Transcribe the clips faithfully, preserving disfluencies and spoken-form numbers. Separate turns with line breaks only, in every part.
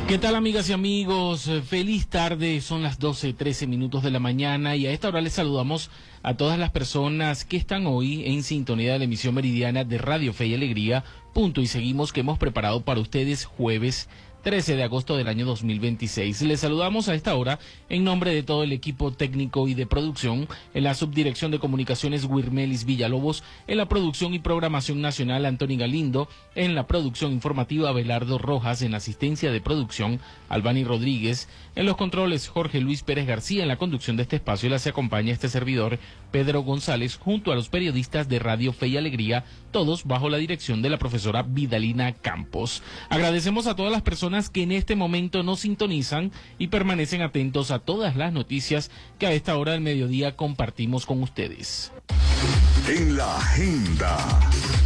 ¿Qué tal, amigas y amigos? Feliz tarde, son las doce, trece minutos de la mañana y a esta hora les saludamos a todas las personas que están hoy en sintonía de la emisión meridiana de Radio Fe y Alegría, punto, y seguimos que hemos preparado para ustedes jueves trece de agosto del año dos mil veintiséis. Les saludamos a esta hora en nombre de todo el equipo técnico y de producción, en la subdirección de comunicaciones Wirmelis Villalobos, en la producción y programación nacional Anthony Galindo, en la producción informativa Abelardo Rojas, en la asistencia de producción Albani Rodríguez, en los controles Jorge Luis Pérez García, en la conducción de este espacio les acompaña este servidor Pedro González, junto a los periodistas de Radio Fe y Alegría, todos bajo la dirección de la profesora Vidalina Campos. Agradecemos a todas las personas que en este momento nos sintonizan y permanecen atentos a todas las noticias que a esta hora del mediodía compartimos con ustedes.
En la agenda.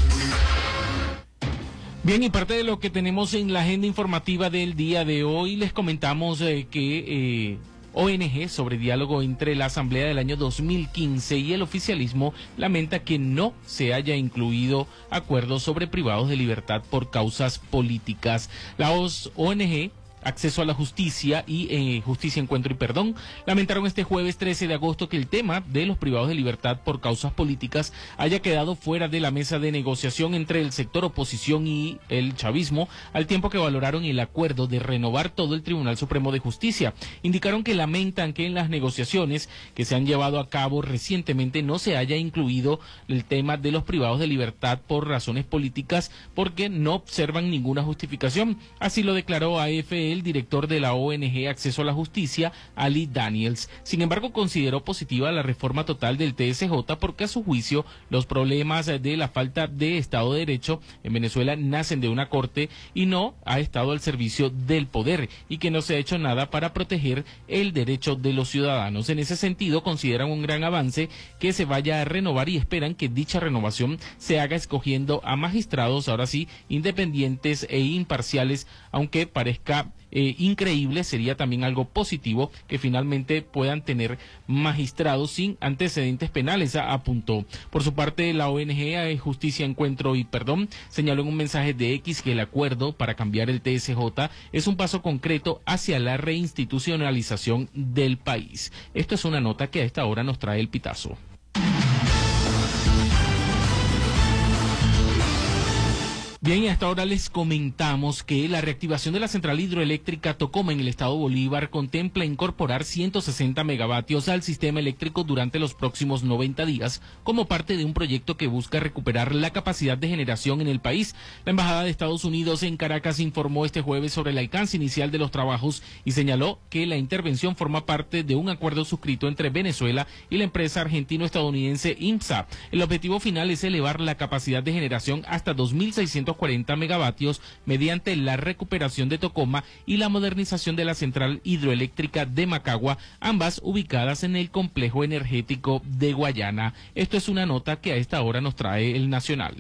Bien, y parte de lo que tenemos en la agenda informativa del día de hoy, les comentamos eh, que eh, O N G sobre diálogo entre la Asamblea del año dos mil quince y el oficialismo lamenta que no se haya incluido acuerdos sobre privados de libertad por causas políticas. La O N G Acceso a la Justicia y eh, Justicia, Encuentro y Perdón lamentaron este jueves trece de agosto que el tema de los privados de libertad por causas políticas haya quedado fuera de la mesa de negociación entre el sector oposición y el chavismo, al tiempo que valoraron el acuerdo de renovar todo el Tribunal Supremo de Justicia. Indicaron que lamentan que en las negociaciones que se han llevado a cabo recientemente no se haya incluido el tema de los privados de libertad por razones políticas porque no observan ninguna justificación. Así lo declaró a F el director de la O N G Acceso a la Justicia, Ali Daniels. Sin embargo, consideró positiva la reforma total del T S J porque a su juicio los problemas de la falta de Estado de Derecho en Venezuela nacen de una corte y no ha estado al servicio del poder y que no se ha hecho nada para proteger el derecho de los ciudadanos. En ese sentido, consideran un gran avance que se vaya a renovar y esperan que dicha renovación se haga escogiendo a magistrados, ahora sí, independientes e imparciales, aunque parezca Eh, increíble, sería también algo positivo que finalmente puedan tener magistrados sin antecedentes penales, apuntó. Por su parte, la O N G Justicia, Encuentro y Perdón señaló en un mensaje de X que el acuerdo para cambiar el T S J es un paso concreto hacia la reinstitucionalización del país. Esto es una nota que a esta hora nos trae el Pitazo. Bien, y hasta ahora les comentamos que la reactivación de la central hidroeléctrica Tocoma en el estado Bolívar contempla incorporar ciento sesenta megavatios al sistema eléctrico durante los próximos noventa días como parte de un proyecto que busca recuperar la capacidad de generación en el país. La Embajada de Estados Unidos en Caracas informó este jueves sobre el alcance inicial de los trabajos y señaló que la intervención forma parte de un acuerdo suscrito entre Venezuela y la empresa argentino-estadounidense IMSA. El objetivo final es elevar la capacidad de generación hasta dos mil seiscientos cuarenta megavatios mediante la recuperación de Tocoma y la modernización de la central hidroeléctrica de Macagua, ambas ubicadas en el complejo energético de Guayana. Esto es una nota que a esta hora nos trae el Nacional.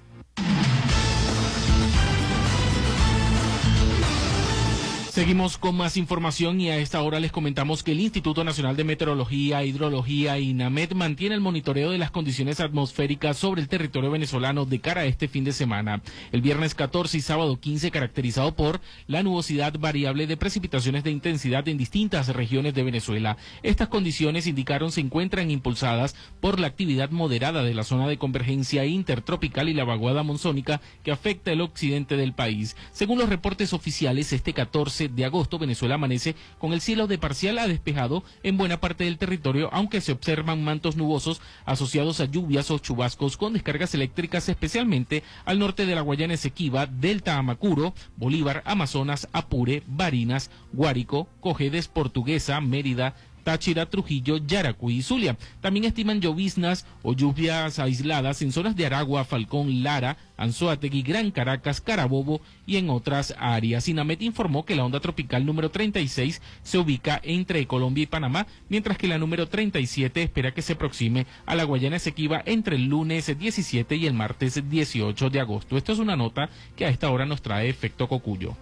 Seguimos con más información y a esta hora les comentamos que el Instituto Nacional de Meteorología, Hidrología, INAMET, mantiene el monitoreo de las condiciones atmosféricas sobre el territorio venezolano de cara a este fin de semana. El viernes catorce y sábado quince, caracterizado por la nubosidad variable de precipitaciones de intensidad en distintas regiones de Venezuela. Estas condiciones, indicaron, se encuentran impulsadas por la actividad moderada de la zona de convergencia intertropical y la vaguada monzónica que afecta el occidente del país. Según los reportes oficiales, este catorce de agosto, Venezuela amanece con el cielo de parcial a despejado en buena parte del territorio, aunque se observan mantos nubosos asociados a lluvias o chubascos con descargas eléctricas, especialmente al norte de la Guayana Esequiba, Delta Amacuro, Bolívar, Amazonas, Apure, Barinas, Guárico, Cojedes, Portuguesa, Mérida, Táchira, Trujillo, Yaracuy y Zulia. También estiman lloviznas o lluvias aisladas en zonas de Aragua, Falcón, Lara, Anzoátegui, Gran Caracas, Carabobo y en otras áreas. INAMET informó que la onda tropical número treinta y seis se ubica entre Colombia y Panamá, mientras que la número treinta y siete espera que se aproxime a la Guayana Esequiba entre el lunes diecisiete y el martes dieciocho de agosto. Esto es una nota que a esta hora nos trae Efecto Cocuyo.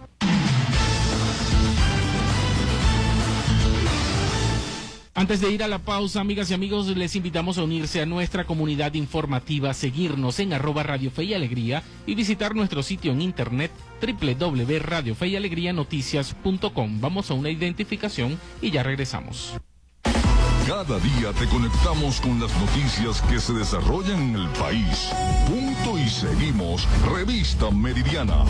Antes de ir a la pausa, amigas y amigos, les invitamos a unirse a nuestra comunidad informativa, seguirnos en arroba Radio Fe y Alegría y visitar nuestro sitio en internet doble u doble u doble u punto radio fe y alegría noticias punto com. Vamos a una identificación y ya regresamos.
Cada día te conectamos con las noticias que se desarrollan en el país. Punto y seguimos. Revista Meridiana.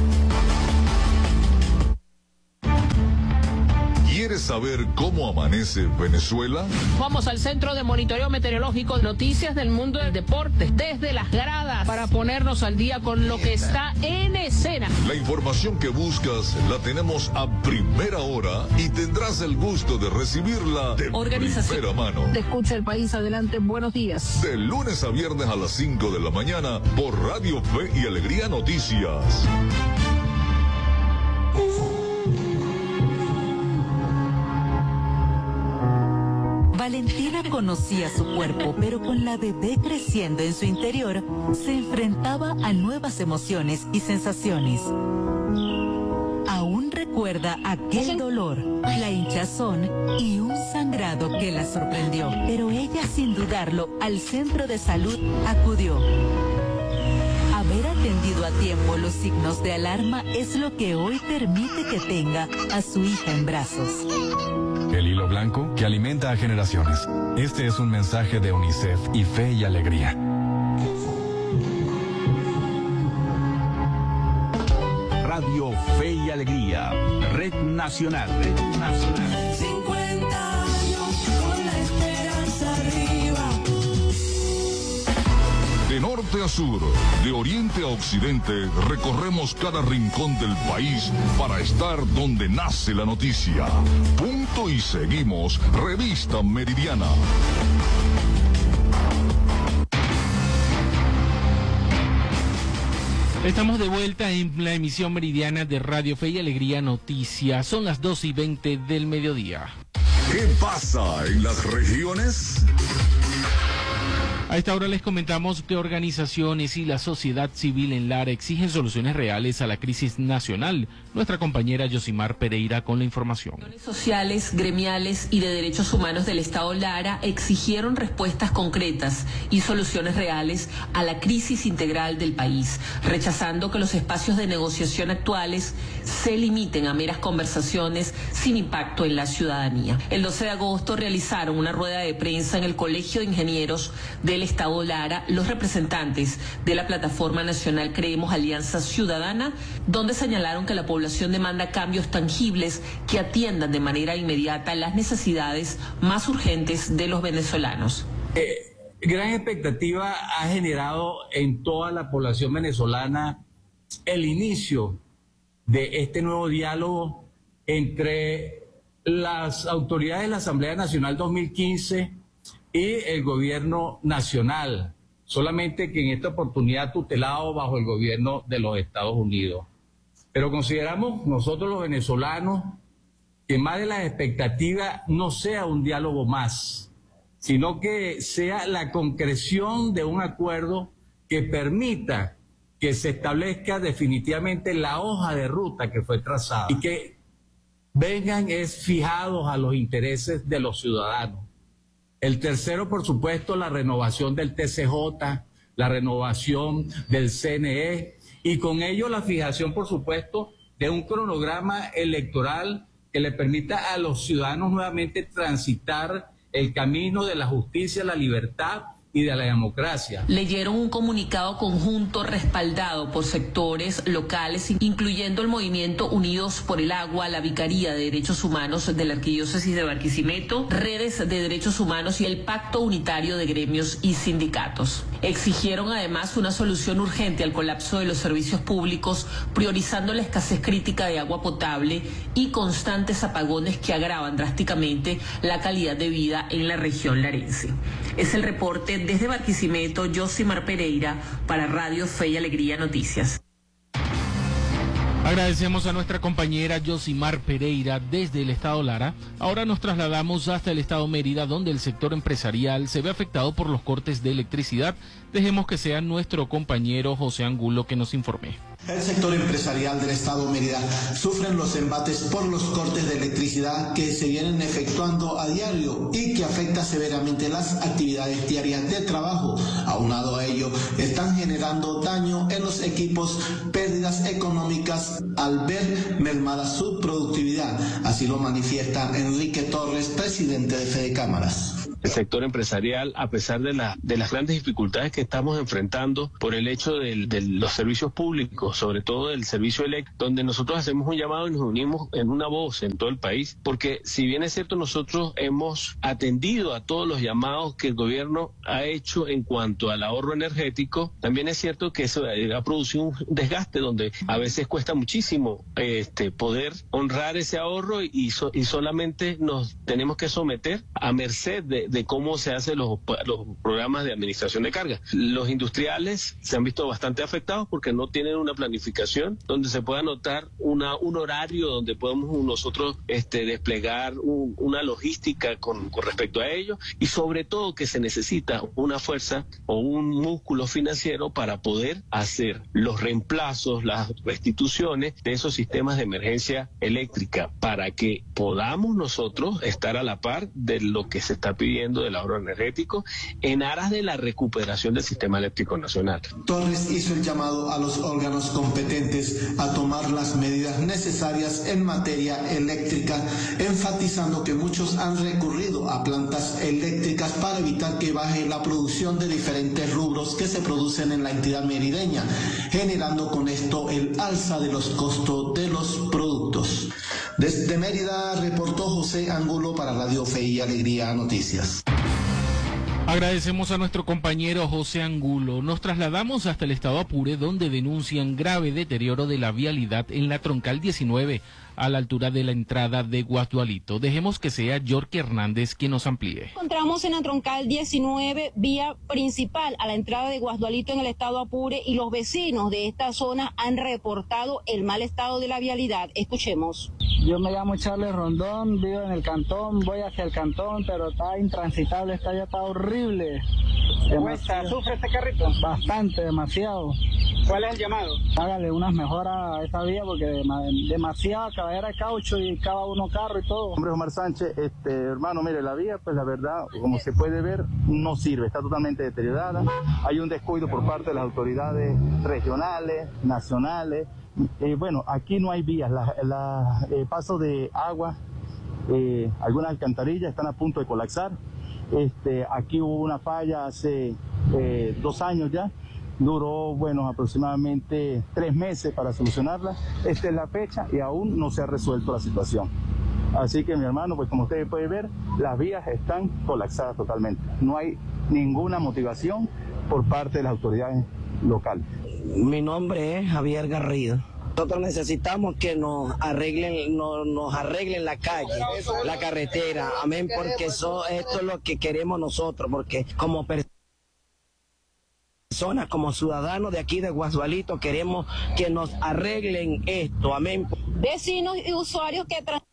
¿Quieres saber cómo amanece Venezuela?
Vamos al Centro de Monitoreo Meteorológico, noticias del mundo del deporte, desde las gradas, para ponernos al día con lo que está en escena.
La información que buscas la tenemos a primera hora y tendrás el gusto de recibirla de primera mano.
Te escucha el país, adelante, buenos días.
De lunes a viernes a las cinco de la mañana por Radio Fe y Alegría Noticias.
Valentina conocía su cuerpo, pero con la bebé creciendo en su interior, se enfrentaba a nuevas emociones y sensaciones. Aún recuerda aquel dolor, la hinchazón y un sangrado que la sorprendió, pero ella, sin dudarlo, al centro de salud acudió. Haber atendido a tiempo los signos de alarma es lo que hoy permite que tenga a su hija en brazos.
El hilo blanco que alimenta a generaciones. Este es un mensaje de UNICEF y Fe y Alegría.
Radio Fe y Alegría, Red Nacional. Red Nacional.
cincuenta años con la esperanza arriba.
De norte a sur, de oriente a occidente, recorremos cada rincón del país para estar donde nace la noticia. Punto y seguimos. Revista Meridiana.
Estamos de vuelta en la emisión meridiana de Radio Fe y Alegría Noticias. Son las dos y veinte del mediodía.
¿Qué pasa en las regiones?
A esta hora les comentamos que organizaciones y la sociedad civil en Lara exigen soluciones reales a la crisis nacional. Nuestra compañera Yosimar Pereira con la información.
Sociales, gremiales y de derechos humanos del Estado Lara exigieron respuestas concretas y soluciones reales a la crisis integral del país, rechazando que los espacios de negociación actuales se limiten a meras conversaciones sin impacto en la ciudadanía. El doce de agosto realizaron una rueda de prensa en el Colegio de Ingenieros del Estado Lara los representantes de la Plataforma Nacional Creemos Alianza Ciudadana, donde señalaron que la población demanda cambios tangibles que atiendan de manera inmediata las necesidades más urgentes de los venezolanos.
Eh, gran expectativa ha generado en toda la población venezolana el inicio de este nuevo diálogo entre las autoridades de la Asamblea Nacional dos mil quince y el gobierno nacional, solamente que en esta oportunidad tutelado bajo el gobierno de los Estados Unidos. Pero consideramos nosotros los venezolanos que más de las expectativas no sea un diálogo más, sino que sea la concreción de un acuerdo que permita que se establezca definitivamente la hoja de ruta que fue trazada y que vengan es fijados a los intereses de los ciudadanos. El tercero, por supuesto, la renovación del T C J, la renovación del C N E y con ello la fijación, por supuesto, de un cronograma electoral que le permita a los ciudadanos nuevamente transitar el camino de la justicia, la libertad y de la democracia.
Leyeron un comunicado conjunto respaldado por sectores locales, incluyendo el movimiento Unidos por el Agua, la Vicaría de Derechos Humanos de la Arquidiócesis de Barquisimeto, redes de derechos humanos y el Pacto Unitario de Gremios y Sindicatos. Exigieron además una solución urgente al colapso de los servicios públicos, priorizando la escasez crítica de agua potable y constantes apagones que agravan drásticamente la calidad de vida en la región larense. Es el reporte desde Barquisimeto, Yosimar Pereira, para Radio Fe y Alegría Noticias.
Agradecemos a nuestra compañera Yosimar Pereira desde el estado Lara. Ahora nos trasladamos hasta el estado Mérida, donde el sector empresarial se ve afectado por los cortes de electricidad. Dejemos que sea nuestro compañero José Angulo que nos informe.
El sector empresarial del estado Mérida sufren los embates por los cortes de electricidad que se vienen efectuando a diario y que afecta severamente las actividades diarias de trabajo. Aunado a ello, están generando daño en los equipos, pérdidas económicas al ver mermada su productividad. Así lo manifiesta Enrique Torres, presidente de Fede Cámaras.
El sector empresarial, a pesar de, la, de las grandes dificultades que estamos enfrentando por el hecho de, de los servicios públicos, sobre todo del servicio eléctrico, donde nosotros hacemos un llamado y nos unimos en una voz en todo el país, porque si bien es cierto, nosotros hemos atendido a todos los llamados que el gobierno ha hecho en cuanto al ahorro energético, también es cierto que eso ha producido un desgaste donde a veces cuesta muchísimo este, poder honrar ese ahorro y, so, y solamente nos tenemos que someter a merced de de cómo se hacen los, los programas de administración de carga. Los industriales se han visto bastante afectados porque no tienen una planificación donde se pueda anotar una, un horario donde podemos nosotros este, desplegar un, una logística con, con respecto a ello, y sobre todo que se necesita una fuerza o un músculo financiero para poder hacer los reemplazos, las restituciones de esos sistemas de emergencia eléctrica para que podamos nosotros estar a la par de lo que se está pidiendo del ahorro energético en aras de la recuperación del sistema eléctrico nacional.
Torres hizo el llamado a los órganos competentes a tomar las medidas necesarias en materia eléctrica, enfatizando que muchos han recurrido a plantas eléctricas para evitar que baje la producción de diferentes rubros que se producen en la entidad merideña, generando con esto el alza de los costos de los productos. Desde Mérida reportó José Angulo para Radio Fe y Alegría Noticias.
Agradecemos a nuestro compañero José Angulo. Nos trasladamos hasta el estado Apure, donde denuncian grave deterioro de la vialidad en la troncal diecinueve, a la altura de la entrada de Guasdualito. Dejemos que sea Yorke Hernández quien nos amplíe.
Encontramos en la troncal diecinueve, vía principal a la entrada de Guasdualito en el estado Apure, y los vecinos de esta zona han reportado el mal estado de la vialidad. Escuchemos.
Yo me llamo Charles Rondón, vivo en el cantón, voy hacia el cantón, pero está intransitable, está ya está horrible.
¿Cuesta? ¿Sufre este carrito?
Bastante, demasiado.
¿Cuál es el llamado?
Hágale unas mejoras a esa vía porque demasiada caballera de caucho y cada uno carro y todo.
Hombre, Omar Sánchez, este, hermano, mire, la vía, pues la verdad, como se puede ver, no sirve, está totalmente deteriorada. Hay un descuido por parte de las autoridades regionales, nacionales. Eh, bueno, aquí no hay vías, la, la, el paso de agua, eh, algunas alcantarillas están a punto de colapsar. Este, aquí hubo una falla hace eh, dos años ya, duró, bueno, aproximadamente tres meses para solucionarla. Esta es la fecha y aún no se ha resuelto la situación. Así que, mi hermano, pues como ustedes pueden ver, las vías están colapsadas totalmente. No hay ninguna motivación por parte de las autoridades locales.
Mi nombre es Javier Garrido. Nosotros necesitamos que nos arreglen, no, nos arreglen la calle, la carretera, amén, porque eso, esto es lo que queremos nosotros, porque como personas, como ciudadanos de aquí de Guasdualito, queremos que nos arreglen esto, amén.
Vecinos y usuarios que